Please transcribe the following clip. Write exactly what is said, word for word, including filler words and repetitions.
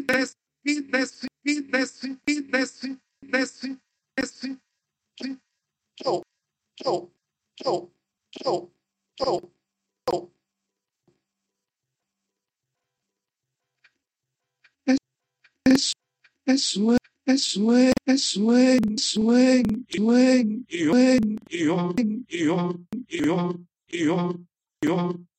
desce, e desce, e desce, e desce, desce, desce, go, go, go, go, go, go. Es, es, swing, es, swing, es, swing, swing, swing, swing, swing, swing, swing, swing, swing,